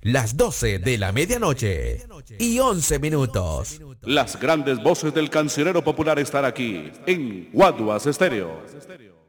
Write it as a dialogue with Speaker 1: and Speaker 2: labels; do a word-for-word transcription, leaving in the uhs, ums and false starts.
Speaker 1: las doce de la medianoche y once minutos.
Speaker 2: Las grandes voces del cancionero popular están aquí en Guaduas Estéreo.